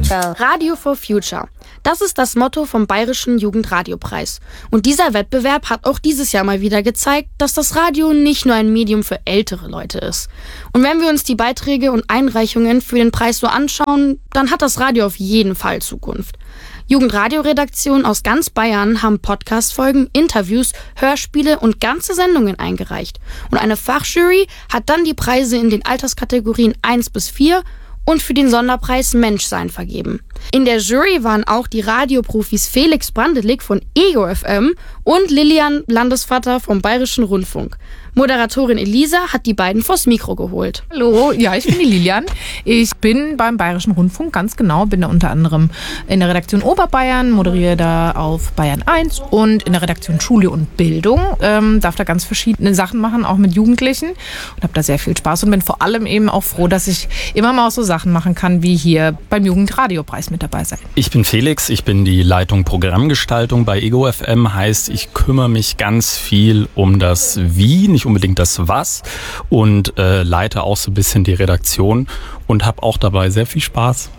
Radio for Future. Das ist das Motto vom Bayerischen Jugendradiopreis. Und dieser Wettbewerb hat auch dieses Jahr mal wieder gezeigt, dass das Radio nicht nur ein Medium für ältere Leute ist. Und wenn wir uns die Beiträge und Einreichungen für den Preis so anschauen, dann hat das Radio auf jeden Fall Zukunft. Jugendradioredaktionen aus ganz Bayern haben Podcast-Folgen, Interviews, Hörspiele und ganze Sendungen eingereicht. Und eine Fachjury hat dann die Preise in den Alterskategorien 1 bis 4 und für den Sonderpreis Menschsein vergeben. In der Jury waren auch die Radioprofis Felix Brandelig von Ego FM und Lilian Landesvater vom Bayerischen Rundfunk. Moderatorin Elisa hat die beiden vors Mikro geholt. Hallo, ja, ich bin die Lilian. Ich bin beim Bayerischen Rundfunk, ganz genau, bin da unter anderem in der Redaktion Oberbayern, moderiere da auf Bayern 1 und in der Redaktion Schule und Bildung, darf da ganz verschiedene Sachen machen, auch mit Jugendlichen und habe da sehr viel Spaß und bin vor allem eben auch froh, dass ich immer mal auch so Sachen machen kann, wie hier beim Jugendradiopreis mit dabei sein. Ich bin Felix, ich bin die Leitung Programmgestaltung bei Ego FM, heißt, ich kümmere mich ganz viel um das Wie, nicht unbedingt das Was und leite auch so ein bisschen die Redaktion und habe auch dabei sehr viel Spaß.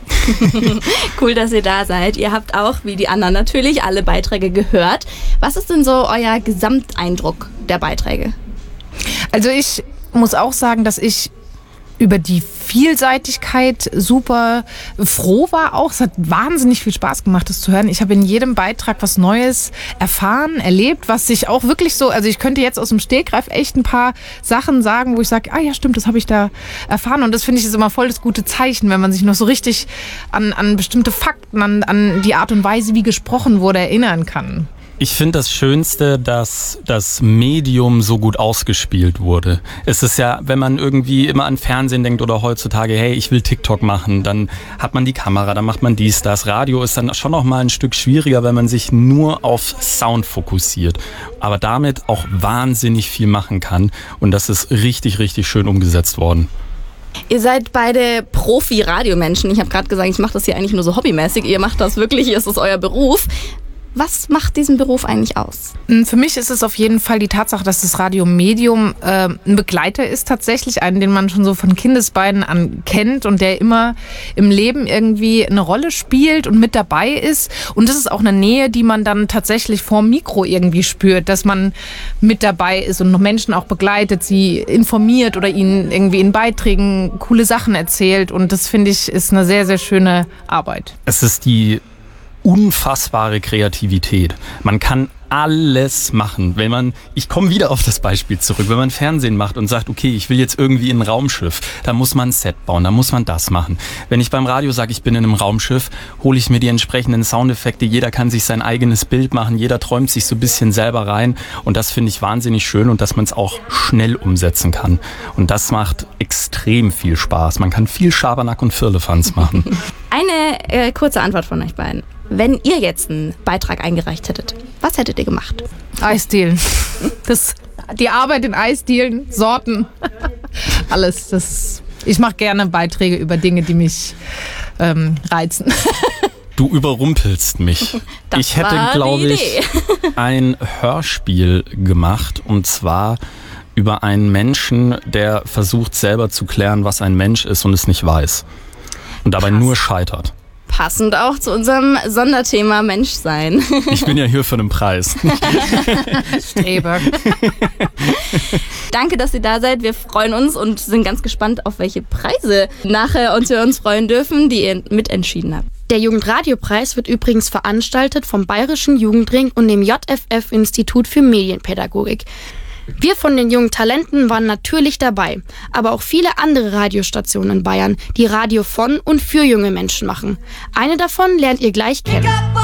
Cool, dass ihr da seid. Ihr habt auch, wie die anderen natürlich, alle Beiträge gehört. Was ist denn so euer Gesamteindruck der Beiträge? Also ich muss auch sagen, dass ich über die Vielseitigkeit super froh war auch. Es hat wahnsinnig viel Spaß gemacht, das zu hören. Ich habe in jedem Beitrag was Neues erfahren, erlebt, was sich auch wirklich so, also ich könnte jetzt aus dem Stegreif echt ein paar Sachen sagen, wo ich sage, ja stimmt, das habe ich da erfahren. Und das finde ich ist immer voll das gute Zeichen, wenn man sich noch so richtig an bestimmte Fakten, an die Art und Weise, wie gesprochen wurde, erinnern kann. Ich finde das Schönste, dass das Medium so gut ausgespielt wurde. Es ist ja, wenn man irgendwie immer an Fernsehen denkt oder heutzutage, hey, ich will TikTok machen, dann hat man die Kamera, dann macht man dies, das. Radio ist dann schon noch mal ein Stück schwieriger, wenn man sich nur auf Sound fokussiert. Aber damit auch wahnsinnig viel machen kann. Und das ist richtig, richtig schön umgesetzt worden. Ihr seid beide Profi-Radiomenschen. Ich habe gerade gesagt, ich mache das hier eigentlich nur so hobbymäßig. Ihr macht das wirklich, es ist euer Beruf. Was macht diesen Beruf eigentlich aus? Für mich ist es auf jeden Fall die Tatsache, dass das Radiomedium ein Begleiter ist tatsächlich, einen, den man schon so von Kindesbeinen an kennt und der immer im Leben irgendwie eine Rolle spielt und mit dabei ist. Und das ist auch eine Nähe, die man dann tatsächlich vorm Mikro irgendwie spürt, dass man mit dabei ist und noch Menschen auch begleitet, sie informiert oder ihnen irgendwie in Beiträgen coole Sachen erzählt. Und das, finde ich, ist eine sehr, sehr schöne Arbeit. Es ist die unfassbare Kreativität. Man kann alles machen. Ich komme wieder auf das Beispiel zurück, wenn man Fernsehen macht und sagt, okay, ich will jetzt irgendwie in ein Raumschiff, da muss man ein Set bauen, da muss man das machen. Wenn ich beim Radio sage, ich bin in einem Raumschiff, hole ich mir die entsprechenden Soundeffekte, jeder kann sich sein eigenes Bild machen, jeder träumt sich so ein bisschen selber rein und das finde ich wahnsinnig schön und dass man es auch schnell umsetzen kann. Und das macht extrem viel Spaß. Man kann viel Schabernack und Firlefanz machen. Eine kurze Antwort von euch beiden. Wenn ihr jetzt einen Beitrag eingereicht hättet, was hättet ihr gemacht? Eisdielen. Die Arbeit in Eisdielen, Sorten, alles. Ich mache gerne Beiträge über Dinge, die mich reizen. Du überrumpelst mich. Ich hätte, glaube ich, ein Hörspiel gemacht und zwar über einen Menschen, der versucht selber zu klären, was ein Mensch ist und es nicht weiß. Und dabei nur scheitert. Passend auch zu unserem Sonderthema Menschsein. Ich bin ja hier für einen Preis. Streber. Danke, dass ihr da seid. Wir freuen uns und sind ganz gespannt, auf welche Preise nachher wir uns freuen dürfen, die ihr mitentschieden habt. Der Jugendradiopreis wird übrigens veranstaltet vom Bayerischen Jugendring und dem JFF-Institut für Medienpädagogik. Wir von den jungen Talenten waren natürlich dabei, aber auch viele andere Radiostationen in Bayern, die Radio von und für junge Menschen machen. Eine davon lernt ihr gleich kennen.